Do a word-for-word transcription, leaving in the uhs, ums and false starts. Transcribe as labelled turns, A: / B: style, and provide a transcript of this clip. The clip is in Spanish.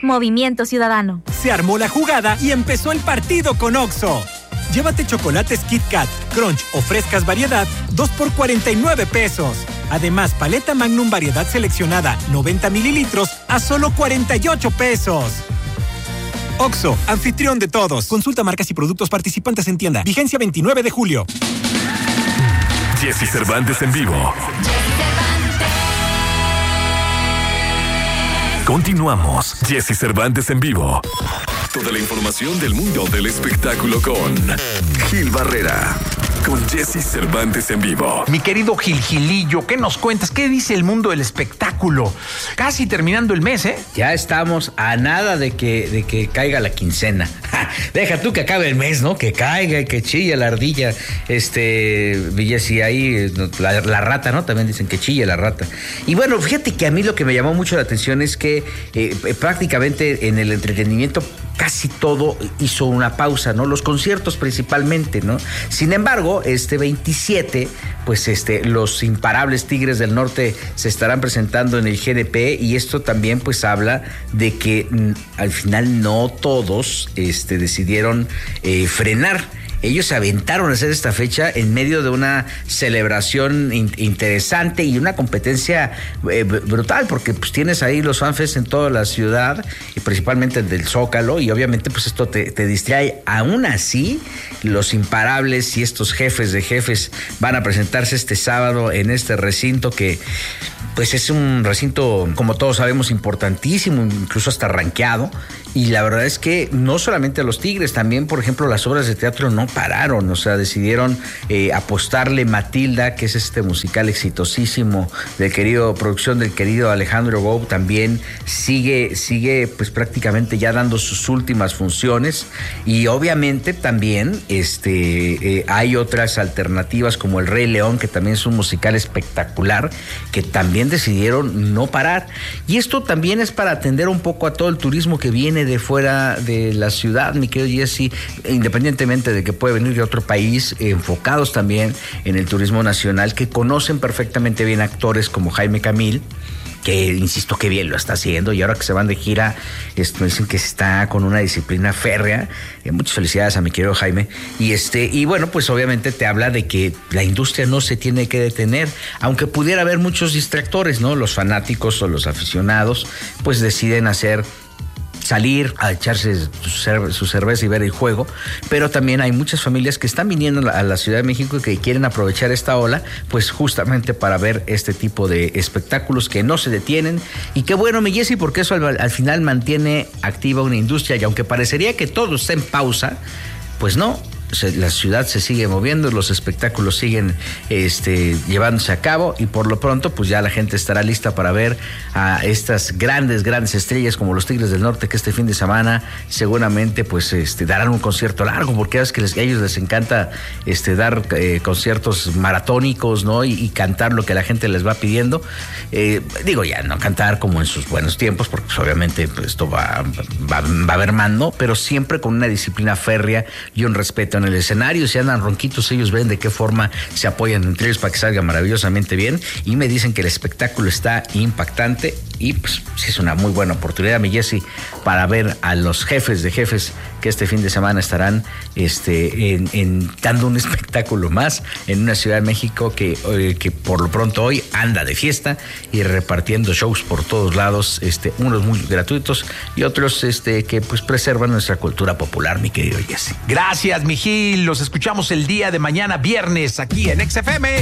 A: Movimiento Ciudadano.
B: Se armó la jugada y empezó el partido con Oxxo. Llévate chocolates Kit Kat, Crunch o frescas variedad, dos por cuarenta y nueve pesos. Además, paleta Magnum variedad seleccionada, noventa mililitros, a solo cuarenta y ocho pesos. Oxxo, anfitrión de todos. Consulta marcas y productos participantes en tienda. Vigencia veintinueve de julio.
C: Jesse Cervantes en vivo. Continuamos. Jesse Cervantes en vivo. Toda la información del mundo del espectáculo con Gil Barrera. Con Jesse Cervantes en vivo.
D: Mi querido Gil Gilillo, ¿qué nos cuentas? ¿Qué dice el mundo del espectáculo? Casi terminando el mes, ¿eh?
E: Ya estamos a nada de que, de que caiga la quincena. Deja tú que acabe el mes, ¿no? Que caiga y que chille la ardilla. Este, Jesse, ahí, la, la rata, ¿no? También dicen que chille la rata. Y bueno, fíjate que a mí lo que me llamó mucho la atención es que eh, prácticamente en el entretenimiento casi todo hizo una pausa, ¿no? Los conciertos principalmente, ¿no? Sin embargo, este veintisiete, pues este, los imparables Tigres del Norte se estarán presentando en el G N P y esto también pues habla de que mm, al final no todos este, decidieron eh, frenar. Ellos se aventaron a hacer esta fecha en medio de una celebración in- interesante y una competencia eh, brutal, porque pues tienes ahí los fanfests en toda la ciudad, y principalmente del Zócalo, y obviamente pues esto te, te distrae. Aún así, los imparables y estos jefes de jefes van a presentarse este sábado en este recinto que pues es un recinto, como todos sabemos, importantísimo, incluso hasta rankeado. Y la verdad es que no solamente a los Tigres, también, por ejemplo, las obras de teatro no pararon, o sea, decidieron eh, apostarle Matilda, que es este musical exitosísimo de querido, producción del querido Alejandro Gou, también sigue, sigue pues prácticamente ya dando sus últimas funciones. Y obviamente también este, eh, hay otras alternativas como El Rey León, que también es un musical espectacular, que también decidieron no parar. Y esto también es para atender un poco a todo el turismo que viene de fuera de la ciudad, mi querido Jesse, independientemente de que puede venir de otro país, enfocados también en el turismo nacional, que conocen perfectamente bien actores como Jaime Camil, que insisto que bien lo está haciendo, y ahora que se van de gira, esto, me dicen que está con una disciplina férrea. Eh, muchas felicidades a mi querido Jaime. Y este, y bueno, pues obviamente te habla de que la industria no se tiene que detener, aunque pudiera haber muchos distractores, ¿no? Los fanáticos o los aficionados, pues deciden hacer salir a echarse su, cer- su cerveza y ver el juego, pero también hay muchas familias que están viniendo a la, a la Ciudad de México y que quieren aprovechar esta ola, pues justamente para ver este tipo de espectáculos que no se detienen. Y qué bueno, mi Jessy, porque eso al, al final mantiene activa una industria, y aunque parecería que todo está en pausa, pues no. La ciudad se sigue moviendo, los espectáculos siguen este, llevándose a cabo, y por lo pronto pues ya la gente estará lista para ver a estas grandes, grandes estrellas como los Tigres del Norte, que este fin de semana seguramente pues este, darán un concierto largo, porque es que les, a ellos les encanta este, dar eh, conciertos maratónicos, ¿no? Y, y cantar lo que la gente les va pidiendo. Eh, digo, ya no cantar como en sus buenos tiempos, porque pues, obviamente pues, esto va, va, va a haber mando, pero siempre con una disciplina férrea y un respeto en el escenario. Si andan ronquitos, ellos ven de qué forma se apoyan entre ellos para que salga maravillosamente bien, y me dicen que el espectáculo está impactante, y pues sí es una muy buena oportunidad, mi Jessy, para ver a los jefes de jefes que este fin de semana estarán este, en, en, dando un espectáculo más en una Ciudad de México que, eh, que por lo pronto hoy anda de fiesta y repartiendo shows por todos lados, este, unos muy gratuitos y otros este, que pues preservan nuestra cultura popular, mi querido Jessy.
D: Gracias, mi Gil. Los escuchamos el día de mañana, viernes, aquí en X F M.